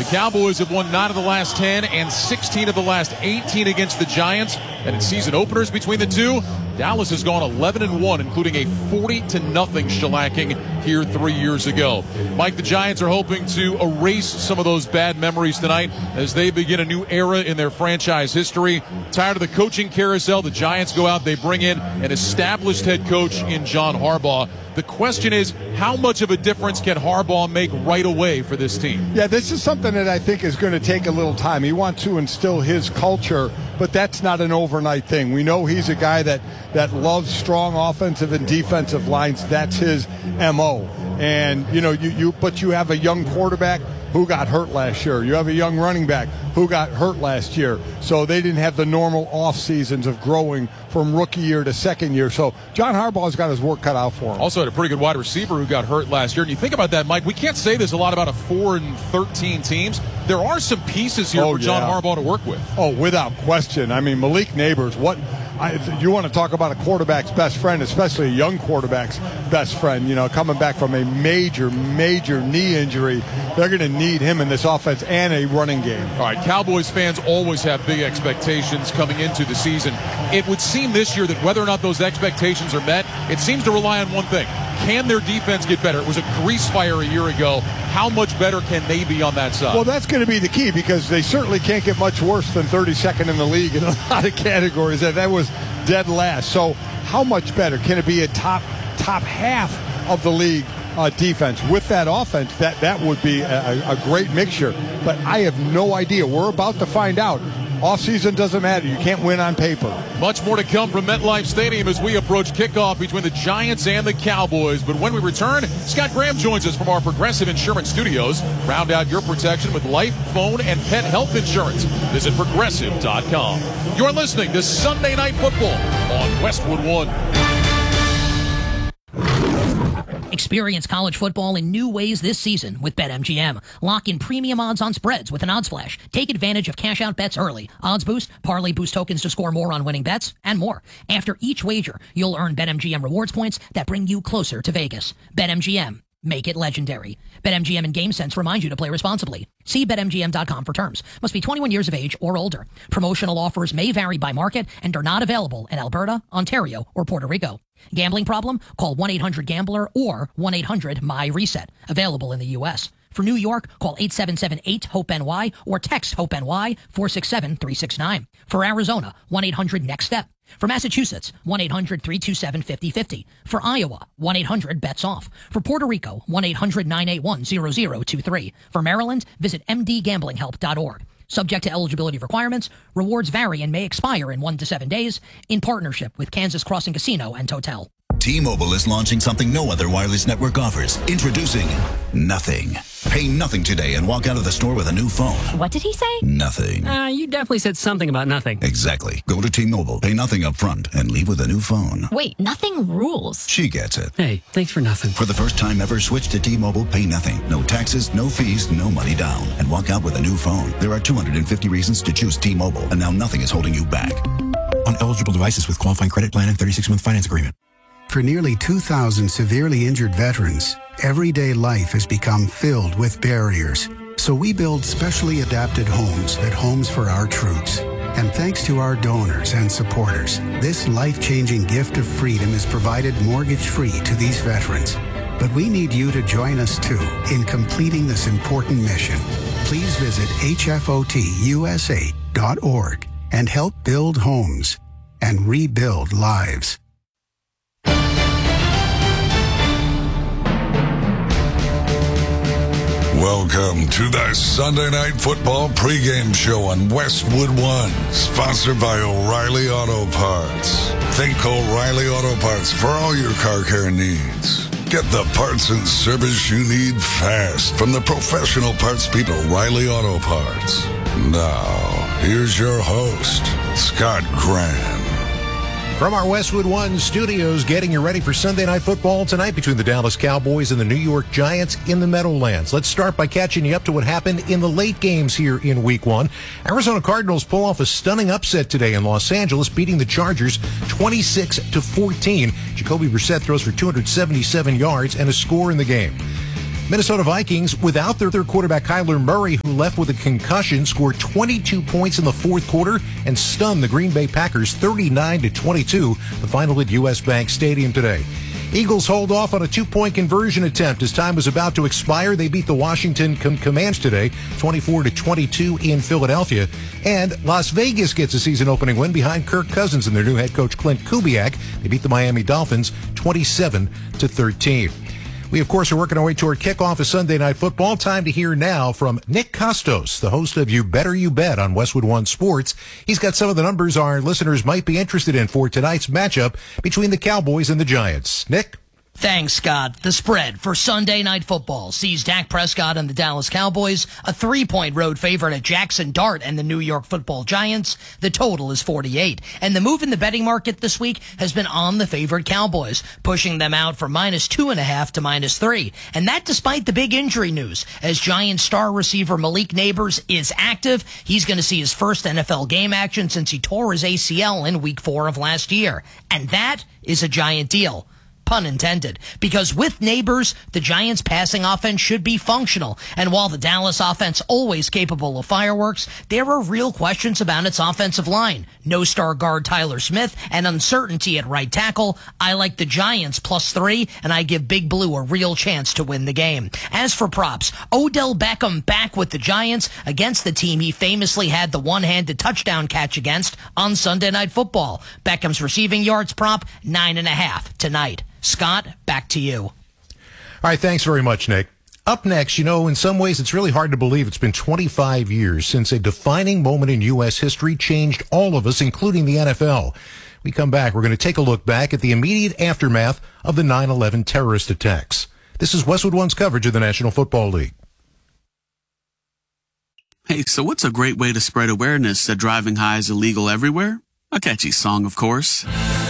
The Cowboys have won 9 of the last 10 and 16 of the last 18 against the Giants. And in season openers between the two, Dallas has gone 11-1, including a 40-0 shellacking here 3 years ago. Mike, the Giants are hoping to erase some of those bad memories tonight as they begin a new era in their franchise history. Tired of the coaching carousel, the Giants go out, they bring in an established head coach in John Harbaugh. The question is, how much of a difference can Harbaugh make right away for this team? Yeah, this is something that I think is going to take a little time. He wants to instill his culture, but that's not an overnight thing. We know he's a guy that loves strong offensive and defensive lines. That's his MO. And, but you have a young quarterback who got hurt last year. You have a young running back who got hurt last year. So they didn't have the normal off seasons of growing from rookie year to second year. So John Harbaugh's got his work cut out for him. Also had a pretty good wide receiver who got hurt last year. And you think about that, Mike, we can't say this a lot about a 4-13 teams. There are some pieces here for John Harbaugh to work with. Oh, without question. I mean, Malik Nabers, you want to talk about a quarterback's best friend, especially a young quarterback's best friend, coming back from a major knee injury. They're going to need him in this offense and a running game. All right, Cowboys fans always have big expectations coming into the season. It would seem this year that whether or not those expectations are met, it seems to rely on one thing. Can their defense get better? It was a grease fire a year ago. How much better can they be on that side? Well, that's going to be the key because they certainly can't get much worse than 32nd in the league in a lot of categories. That was dead last. So how much better? Can it be a top half of the league defense? With that offense, that would be a great mixture. But I have no idea. We're about to find out. Offseason doesn't matter. You can't win on paper. Much more to come from MetLife Stadium as we approach kickoff between the Giants and the Cowboys. But when we return, Scott Graham joins us from our Progressive Insurance Studios. Round out your protection with life, phone, and pet health insurance. Visit Progressive.com. You're listening to Sunday Night Football on Westwood One. Experience college football in new ways this season with BetMGM. Lock in premium odds on spreads with an odds flash. Take advantage of cash out bets early. Odds boost, parlay boost tokens to score more on winning bets, and more. After each wager, you'll earn BetMGM rewards points that bring you closer to Vegas. BetMGM. Make it legendary. BetMGM and GameSense remind you to play responsibly. See BetMGM.com for terms. Must be 21 years of age or older. Promotional offers may vary by market and are not available in Alberta, Ontario, or Puerto Rico. Gambling problem? Call 1-800-GAMBLER or 1-800-MY-RESET. Available in the U.S. For New York, call 877-8-HOPE-NY or text HOPE-NY 467-369. For Arizona, 1-800-NEXT-STEP. For Massachusetts, 1-800-327-5050. For Iowa, 1-800-BETS-OFF. For Puerto Rico, 1-800-981-0023. For Maryland, visit mdgamblinghelp.org. Subject to eligibility requirements, rewards vary and may expire in 1 to 7 days in partnership with Kansas Crossing Casino and Hotel. T-Mobile is launching something no other wireless network offers. Introducing Nothing. Pay nothing today and walk out of the store with a new phone. What did he say? Nothing. You definitely said something about nothing. Exactly. Go to T-Mobile, pay nothing up front, and leave with a new phone. Wait, nothing rules. She gets it. Hey, thanks for nothing. For the first time ever, switch to T-Mobile, pay nothing. No taxes, no fees, no money down. And walk out with a new phone. There are 250 reasons to choose T-Mobile, and now nothing is holding you back. On eligible devices with qualifying credit plan and 36-month finance agreement. For nearly 2,000 severely injured veterans, everyday life has become filled with barriers. So we build specially adapted homes at Homes for Our Troops. And thanks to our donors and supporters, this life-changing gift of freedom is provided mortgage-free to these veterans. But we need you to join us, too, in completing this important mission. Please visit hfotusa.org and help build homes and rebuild lives. Welcome to the Sunday Night Football pregame show on Westwood One, sponsored by O'Reilly Auto Parts. Think O'Reilly Auto Parts for all your car care needs. Get the parts and service you need fast from the professional parts people, O'Reilly Auto Parts. Now, here's your host, Scott Graham. From our Westwood One studios, getting you ready for Sunday Night Football tonight between the Dallas Cowboys and the New York Giants in the Meadowlands. Let's start by catching you up to what happened in the late games here in Week 1. Arizona Cardinals pull off a stunning upset today in Los Angeles, beating the Chargers 26-14. Jacoby Brissett throws for 277 yards and a score in the game. Minnesota Vikings, without their quarterback Kyler Murray, who left with a concussion, scored 22 points in the fourth quarter and stunned the Green Bay Packers 39-22, the final at U.S. Bank Stadium today. Eagles hold off on a 2-point conversion attempt as time was about to expire. They beat the Washington Commanders today, 24-22 in Philadelphia. And Las Vegas gets a season-opening win behind Kirk Cousins and their new head coach Clint Kubiak. They beat the Miami Dolphins 27-13. We, of course, are working our way toward kickoff of Sunday Night Football. Time to hear now from Nick Kostos, the host of You Better You Bet on Westwood One Sports. He's got some of the numbers our listeners might be interested in for tonight's matchup between the Cowboys and the Giants. Nick? Thanks, Scott. The spread for Sunday Night Football sees Dak Prescott and the Dallas Cowboys a 3-point road favorite at Jackson Dart and the New York Football Giants. The total is 48. And the move in the betting market this week has been on the favored Cowboys, pushing them out from -2.5 to -3. And that despite the big injury news, as Giants star receiver Malik Nabers is active. He's going to see his first NFL game action since he tore his ACL in Week 4 of last year. And that is a giant deal. Pun intended, because with Nabers, the Giants' passing offense should be functional. And while the Dallas offense always capable of fireworks, there are real questions about its offensive line. No star guard Tyler Smith and uncertainty at right tackle. I like the Giants +3, and I give Big Blue a real chance to win the game. As for props, Odell Beckham back with the Giants against the team he famously had the one-handed touchdown catch against on Sunday Night Football. Beckham's receiving yards prop, 9.5 tonight. Scott, back to you. All right, thanks very much, Nick. Up next, in some ways it's really hard to believe it's been 25 years since a defining moment in U.S. history changed all of us, including the NFL. We come back, we're going to take a look back at the immediate aftermath of the 9/11 terrorist attacks. This is Westwood One's coverage of the National Football League. Hey, so what's a great way to spread awareness that driving high is illegal everywhere? A catchy song, of course.